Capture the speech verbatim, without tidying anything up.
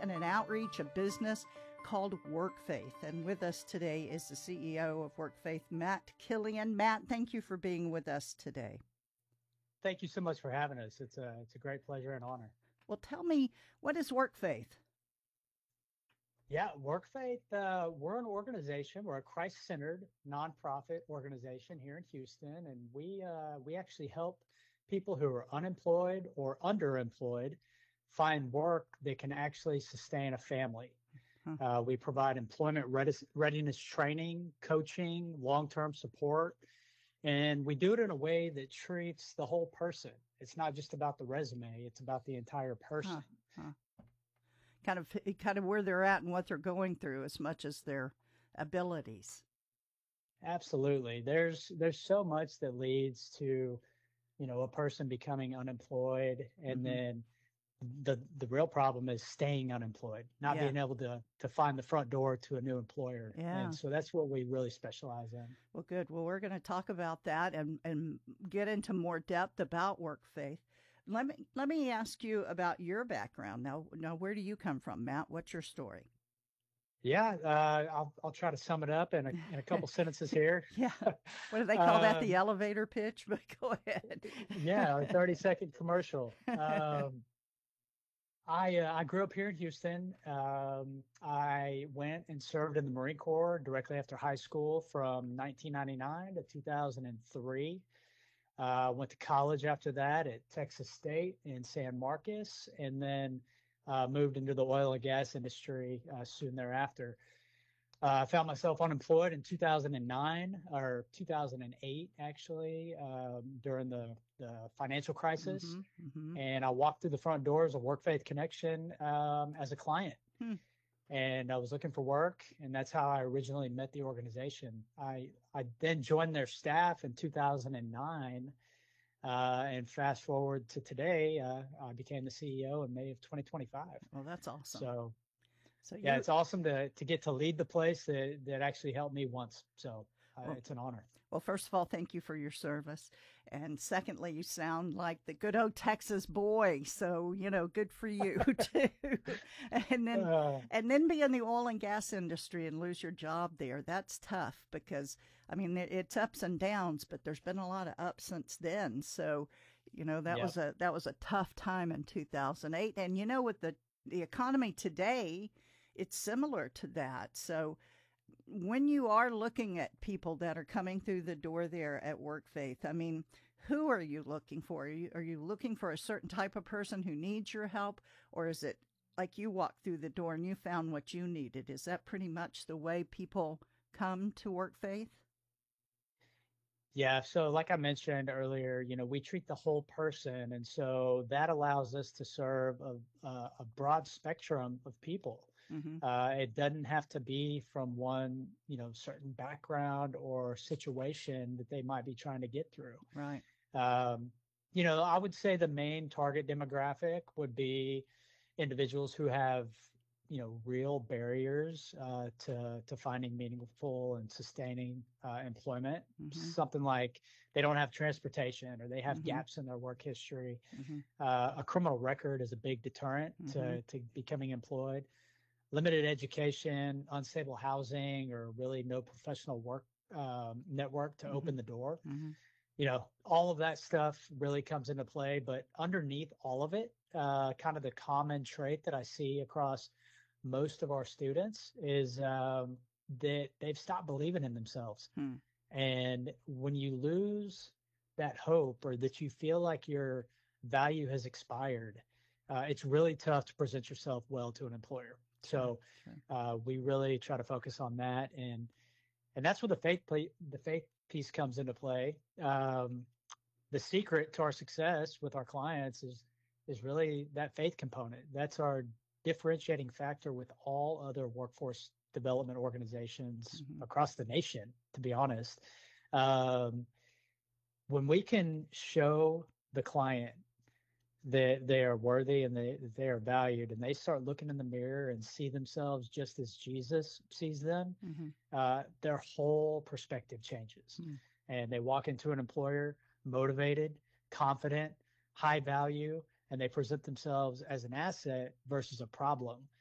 and an outreach, a business called WorkFaith. And with us today is the C E O of WorkFaith, Matt Killian. Matt, thank you for being with us today. Thank you so much for having us. It's a, it's a great pleasure and honor. Well, tell me, what is WorkFaith? Yeah, WorkFaith, uh, we're an organization. We're a Christ-centered nonprofit organization here in Houston, and we uh, we actually help people who are unemployed or underemployed find work that can actually sustain a family. Huh. Uh, we provide employment readiness training, coaching, long-term support, and we do it in a way that treats the whole person. It's not just about the resume; it's about the entire person. Huh. Huh. Kind of, kind of where they're at and what they're going through, as much as their abilities. Absolutely. There's there's so much that leads to, you know, a person becoming unemployed, and mm-hmm. then the the real problem is staying unemployed, not yeah. being able to to find the front door to a new employer. Yeah. And so that's what we really specialize in. Well, good. Well, we're going to talk about that and and get into more depth about WorkFaith. Let me let me ask you about your background. Now, now, where do you come from, Matt? What's your story? Yeah, uh, I'll I'll try to sum it up in a in a couple sentences here. Yeah, what do they call um, that? The elevator pitch. But go ahead. Yeah, a thirty second commercial. Um, I uh, I grew up here in Houston. Um, I went and served in the Marine Corps directly after high school from nineteen ninety-nine to two thousand three. Uh, went to college after that at Texas State in San Marcos, and then uh, moved into the oil and gas industry uh, soon thereafter. I uh, found myself unemployed in two thousand nine or two thousand eight, actually, um, during the, the financial crisis. Mm-hmm, mm-hmm. And I walked through the front doors of WorkFaith Connection um, as a client. Hmm. And I was looking for work, and that's how I originally met the organization. I, I then joined their staff in two thousand nine, uh, and fast forward to today, uh, I became the C E O in May of twenty twenty-five. Well, that's awesome. So, so yeah, it's awesome to to get to lead the place that, that actually helped me once. So uh, well, it's an honor. Well, first of all, thank you for your service. And secondly, you sound like the good old Texas boy. So, you know, good for you too. and then, uh, and then be in the oil and gas industry and lose your job there. That's tough because, I mean, it, it's ups and downs, but there's been a lot of ups since then. So, you know, that yep. was a, that was a tough time in two thousand eight. And, you know, with the, the economy today, it's similar to that. So, when you are looking at people that are coming through the door there at WorkFaith, I mean, who are you looking for? Are you, are you looking for a certain type of person who needs your help? Or is it like you walked through the door and you found what you needed? Is that pretty much the way people come to WorkFaith? Yeah. So like I mentioned earlier, you know, we treat the whole person. And so that allows us to serve a, a broad spectrum of people. Mm-hmm. Uh, it doesn't have to be from one, you know, certain background or situation that they might be trying to get through. Right. Um, you know, I would say the main target demographic would be individuals who have, you know, real barriers uh, to to finding meaningful and sustaining uh, employment. Mm-hmm. Something like they don't have transportation, or they have mm-hmm. gaps in their work history. Mm-hmm. Uh, a criminal record is a big deterrent mm-hmm. to to becoming employed. Limited education, unstable housing, or really no professional work um, network to mm-hmm. open the door. Mm-hmm. You know, all of that stuff really comes into play. But underneath all of it, uh, kind of the common trait that I see across most of our students is um, that they've stopped believing in themselves. Hmm. And when you lose that hope, or that you feel like your value has expired, uh, it's really tough to present yourself well to an employer. So sure, sure. Uh, we really try to focus on that, and and that's where the faith play, the faith piece comes into play. Um, the secret to our success with our clients is is really that faith component. That's our differentiating factor with all other workforce development organizations mm-hmm. across the nation. To be honest, um, when we can show the client that they are worthy and they, they are valued, and they start looking in the mirror and see themselves just as Jesus sees them, mm-hmm. uh, their whole perspective changes. Mm-hmm. And they walk into an employer motivated, confident, high value, and they present themselves as an asset versus a problem.